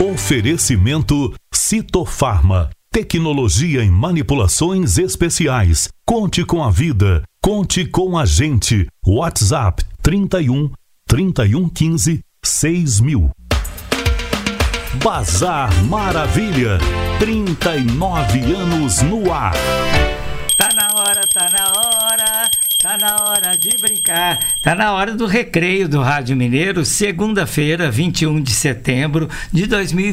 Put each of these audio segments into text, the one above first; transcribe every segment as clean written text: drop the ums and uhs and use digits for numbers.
Oferecimento Citofarma, tecnologia em manipulações especiais. Conte com a vida, conte com a gente. WhatsApp 31 3115 6000. Bazar Maravilha, 39 anos no ar. Tá na hora, tá na hora, tá na hora de brincar. Tá na hora do recreio do Rádio Mineiro, segunda-feira, 21 de setembro de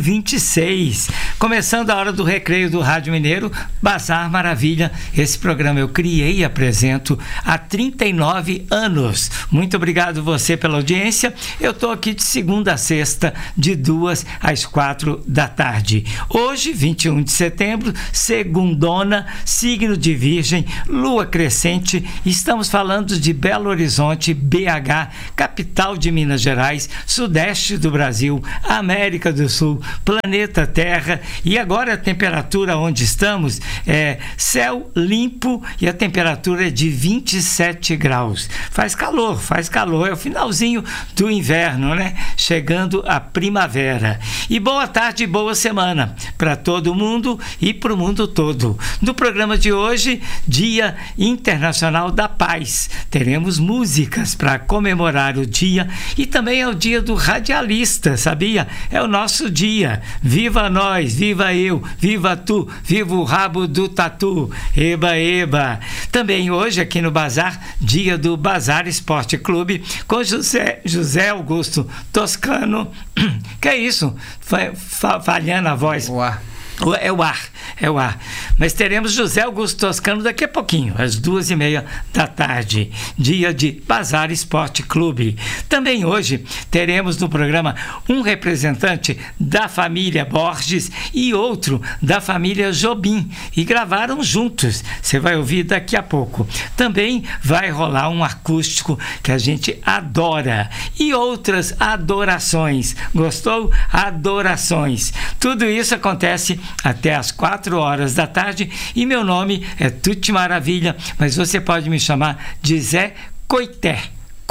2026. Começando a hora do recreio do Rádio Mineiro, Bazar Maravilha. Esse programa eu criei e apresento há 39 anos. Muito obrigado você pela audiência. Eu tô aqui de segunda a sexta, de 2 às 4 da tarde. Hoje, 21 de setembro, segundona, signo de Virgem, lua crescente. Estamos falando de Belo Horizonte, BH, capital de Minas Gerais, sudeste do Brasil, América do Sul, planeta Terra. E agora a temperatura onde estamos é céu limpo e a temperatura é de 27 graus. Faz calor, é o finalzinho do inverno, né? Chegando a primavera. E boa tarde e boa semana para todo mundo e para o mundo todo. No programa de hoje, Dia Internacional da Paz. Teremos músicas para comemorar o dia e também é o dia do radialista, sabia? É o nosso dia. Viva nós, viva eu, viva tu, viva o rabo do tatu. Eba, eba. Também hoje aqui no Bazar, dia do Bazar Esporte Clube com José Augusto Toscano. Que é isso? Falhando a voz. É o ar. Mas teremos José Augusto Toscano daqui a pouquinho, às 2h30 da tarde, dia de Bazar Esporte Clube. Também hoje teremos no programa um representante da família Borges e outro da família Jobim, e gravaram juntos. Você vai ouvir daqui a pouco. Também vai rolar um acústico que a gente adora e outras adorações. Gostou? Adorações. Tudo isso acontece até às 4 horas da tarde e meu nome é Tuti Maravilha, mas você pode me chamar de Zé Coité.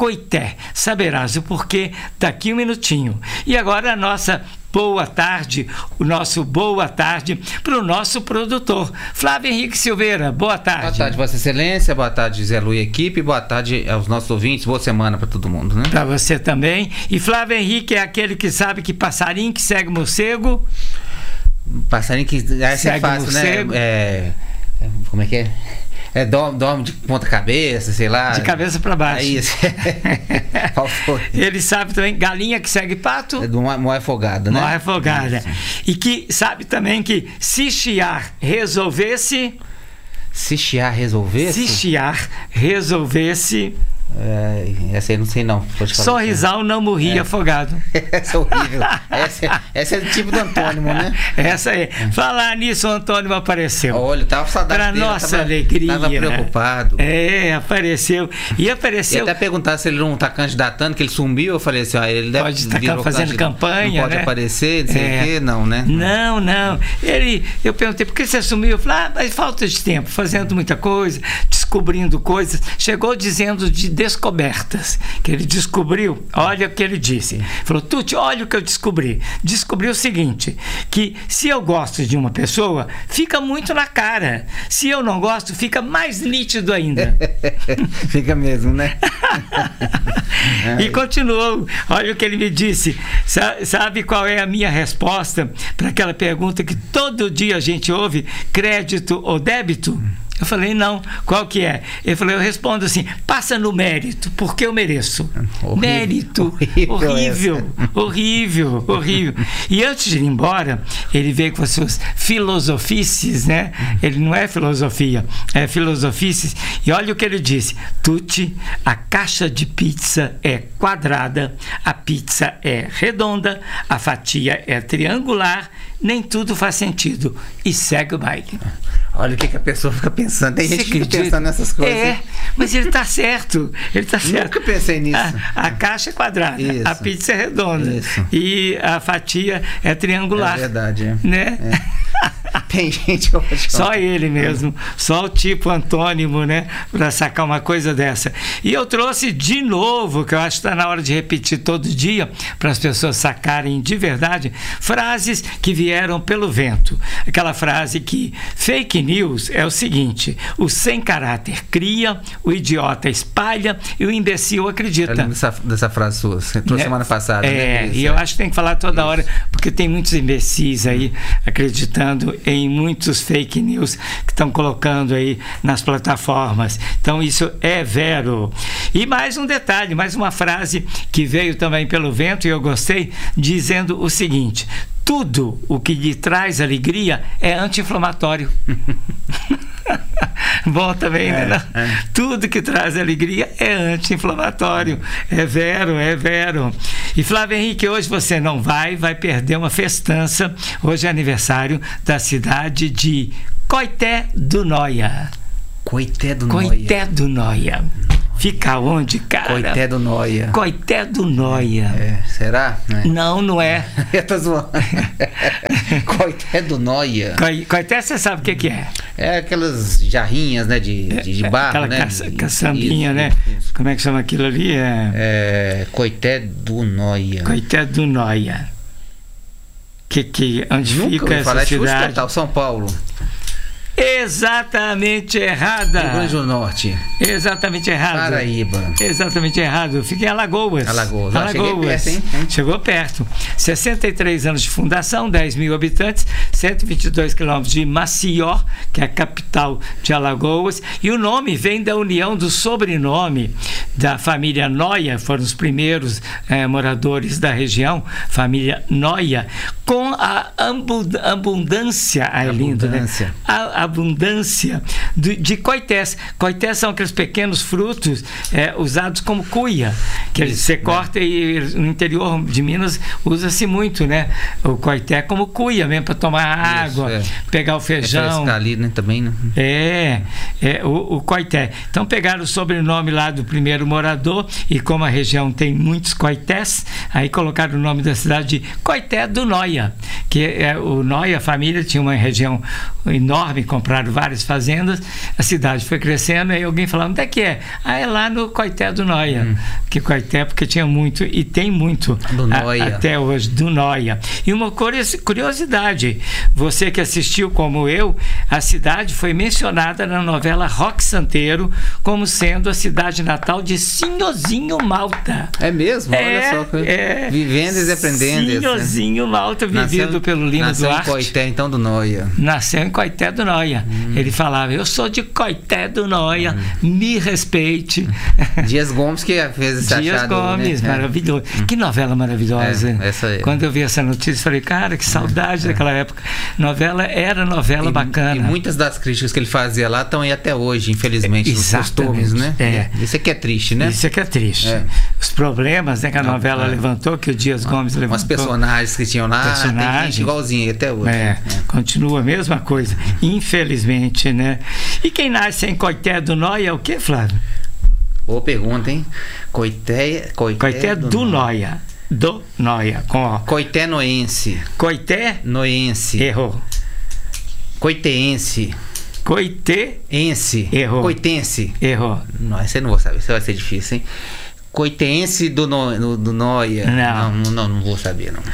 Saberás o porquê daqui um minutinho. E agora a nossa boa tarde, o nosso boa tarde para o nosso produtor, Flávio Henrique Silveira. Boa tarde. Boa tarde, Vossa Excelência. Boa tarde, Zé Lu e equipe. Boa tarde aos nossos ouvintes. Boa semana para todo mundo, né? Para você também. E Flávio Henrique é aquele que sabe que passarinho que segue morcego. Passarinho que essa é fácil, morcego, né? Como é que é? Dorme de ponta cabeça, sei lá. De cabeça para baixo. É isso. Ele sabe também, galinha que segue pato. É do moé afogada, né? Moé afogada. E que sabe também que se chiar resolvesse. Se chiar resolvesse. Essa aí não sei não. Sorrisal não morria afogado. Essa é horrível. Essa é do tipo do antônimo, né? Essa aí. Falar nisso, o antônimo apareceu. Olha, tava saudade pra dele. Nossa alegria. Tava preocupado. Apareceu. E até perguntar se ele não tá candidatando, que ele sumiu. Eu falei assim, ele deve estar fazendo campanha, não pode aparecer, não sei o quê, não, né? Não. Eu perguntei, por que você sumiu? Eu falei, mas falta de tempo, fazendo muita coisa, descobrindo coisas. Chegou dizendo de descobertas que ele descobriu. Olha o que ele disse. Falou, Tuti, olha o que eu descobri. Descobri o seguinte, que se eu gosto de uma pessoa, fica muito na cara. Se eu não gosto, fica mais nítido ainda. Fica mesmo, né? E continuou. Olha o que ele me disse. Sabe qual é a minha resposta para aquela pergunta que todo dia a gente ouve, crédito ou débito? Eu falei, não, qual que é? Ele falou, eu respondo assim, passa no mérito, porque eu mereço. Mérito, horrível. E antes de ir embora, ele veio com as suas filosofices, né? Ele não é filosofia, é filosofices. E olha o que ele disse, Tuti, a caixa de pizza é quadrada, a pizza é redonda, a fatia é triangular, nem tudo faz sentido. E segue o baile. Olha o que a pessoa fica pensando. Tem gente que fica pensando nessas coisas. Mas ele está certo. Nunca pensei nisso. A caixa é quadrada, a pizza é redonda e a fatia é triangular. É verdade. Né? Tem gente que eu vou te Só ele mesmo, só o tipo antônimo, né, para sacar uma coisa dessa. E eu trouxe de novo, que eu acho que está na hora de repetir todo dia, para as pessoas sacarem de verdade, frases que vieram pelo vento. Aquela frase que fake news é o seguinte: o sem caráter cria, o idiota espalha e o imbecil acredita. Eu lembro dessa frase sua, você trouxe semana passada. E eu acho que tem que falar toda hora, porque tem muitos imbecis aí acreditando em muitos fake news que estão colocando aí nas plataformas. Então isso é vero. E mais um detalhe, mais uma frase que veio também pelo vento e eu gostei, dizendo o seguinte: tudo o que lhe traz alegria é anti-inflamatório. Bom também, né? Tudo que traz alegria é anti-inflamatório. É vero, é vero. E Flávio Henrique, hoje você não vai perder uma festança. Hoje é aniversário da cidade de Coité do Noia. Coité do Noia. Coité do Noia. Fica onde, cara? Coité do Noia. Coité do Noia. Será? Não é. Eu tô zoando. Coité do Noia. Coité, você sabe o que é? É aquelas jarrinhas, né, de barro, aquela né? caçambinha, né? Isso. Como é que chama aquilo ali? Coité do Noia. Coité do Noia. Onde fica essa cidade? Total, São Paulo. Exatamente errada. Rio Grande do Norte. Exatamente errado. Paraíba. Exatamente errado. Fica em Alagoas. Alagoas. Perto, hein? Chegou perto. 63 anos de fundação, 10 mil habitantes, 122 quilômetros de Maceió, que é a capital de Alagoas. E o nome vem da união do sobrenome da família Noia, foram os primeiros moradores da região, família Noia, com a abundância. É lindo, né? A abundância de coités. Coités são aqueles pequenos frutos usados como cuia, que você corta e no interior de Minas usa-se muito, né? O coité como cuia mesmo, para tomar água, pegar o feijão. Ali, né? Também, né? O coité. Então pegaram o sobrenome lá do primeiro morador e como a região tem muitos coités, aí colocaram o nome da cidade de Coité do Noia, que o Noia, a família, tinha uma região enorme, compraram várias fazendas, a cidade foi crescendo, aí alguém falou, onde é que é? É lá no Coité do Noia. Que Coité, porque tinha muito, e tem muito do Noia. Até hoje, do Noia. E uma curiosidade, você que assistiu como eu, a cidade foi mencionada na novela Roque Santeiro como sendo a cidade natal de Sinhozinho Malta. É mesmo? Olha só. Vivendo e aprendendo. Sinhozinho Malta, vivido pelo Lino Duarte. Nasceu em Coité, então, do Noia. Nasceu em Coité do Noia. Ele falava, eu sou de Coité do Noia, me respeite. Dias Gomes que fez esse Dias achado, Gomes, né? Maravilhoso. Que novela maravilhosa. Essa aí. Quando eu vi essa notícia, falei, cara, que saudade daquela época. Era novela bacana. E muitas das críticas que ele fazia lá estão aí até hoje, infelizmente, nos costumes, né? Isso aqui é triste, né? Isso aqui é triste. Os problemas, né, que a novela levantou, que o Dias Gomes levantou. Os personagens que tinham lá, tem gente igualzinha até hoje. Continua a mesma coisa. Infelizmente, né? E quem nasce em Coité do Noia é o que, Flávio? Boa pergunta, hein? Coité do Noia. Do Noia, com O. Coité Noense. Coité? Noense. Errou. Coitéense. Coitéense. Errou. Coitense. Errou. Não, esse eu não vou saber, isso vai ser difícil, hein? Coitense do Noia. Não vou saber, não.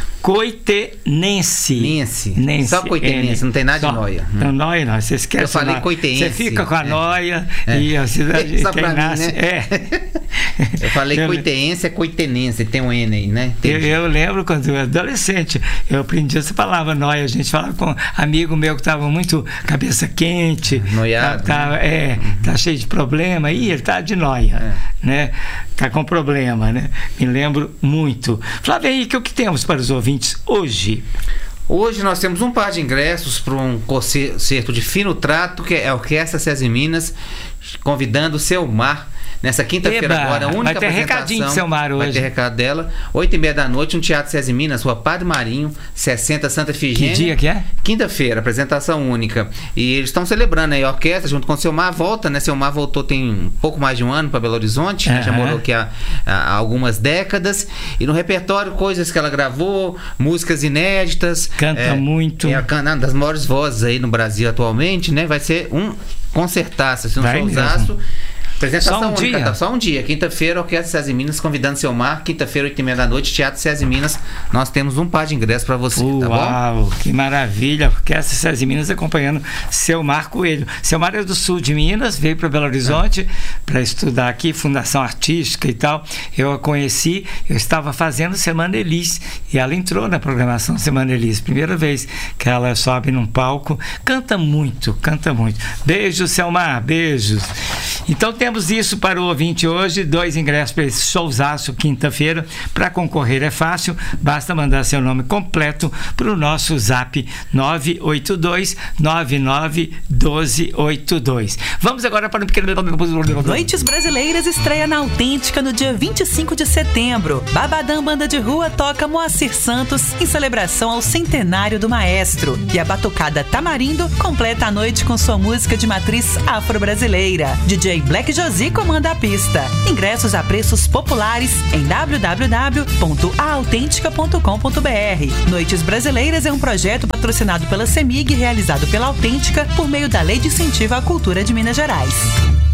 Coitenense. Só coitenense, não tem nada de Noia. Não, Noia não, você esquece. Eu falei coitense. Você fica com a Noia e a cidade só quem nasce. Mim, né? Eu falei coitense, é coitenense, tem um N aí, né? Eu lembro quando eu era adolescente, eu aprendi essa palavra Noia. A gente falava com um amigo meu que estava muito cabeça quente. Noiado. Tá cheio de problema. Ih, ele tá de Noia, né? Tá com problema, né? Me lembro muito. Flávio Henrique, o que temos para os ouvintes hoje? Hoje nós temos um par de ingressos para um concerto de fino trato, que é a Orquestra César Minas, convidando o Seu Mar, nessa quinta-feira agora, a única vai ter recadinho de Selmar hoje. Vai ter recado dela, 8h30 da noite, no Teatro SESI Minas, Rua Padre Marinho, 60, Santa Efigênia. Que dia que é? Quinta-feira, apresentação única. E eles estão celebrando aí a orquestra, junto com o Selmar, volta, né? Selmar voltou tem um pouco mais de um ano para Belo Horizonte, já morou aqui há algumas décadas. E no repertório, coisas que ela gravou, músicas inéditas. Canta muito. É uma das maiores vozes aí no Brasil atualmente, né? Vai ser um concertaço, assim, um showzaço. Apresentação única, só um dia. Quinta-feira, Orquestra SESI Minas, convidando Selmar. Quinta-feira, 8h30 da noite, Teatro SESI Minas. Nós temos um par de ingressos para você, tá bom? Uau, que maravilha. Orquestra SESI Minas acompanhando Selmar Coelho. Selmar é do sul de Minas, veio para Belo Horizonte para estudar aqui, Fundação Artística e tal. Eu a conheci, eu estava fazendo Semana Elis e ela entrou na programação Semana Elis. Primeira vez que ela sobe num palco. Canta muito, canta muito. Beijos, Selmar, beijos. Então temos isso para o ouvinte hoje, 2 ingressos para esse showzaço quinta-feira. Para concorrer é fácil, basta mandar seu nome completo para o nosso zap 982-991282. Vamos agora para um pequeno... Noites Brasileiras estreia na Autêntica no dia 25 de setembro. Babadão Banda de Rua toca Moacir Santos em celebração ao centenário do maestro. E a batucada Tamarindo completa a noite com sua música de matriz afro-brasileira. DJ Black Josi comanda a pista. Ingressos a preços populares em www.aautentica.com.br. Noites Brasileiras é um projeto patrocinado pela CEMIG, realizado pela Autêntica por meio da Lei de Incentivo à Cultura de Minas Gerais.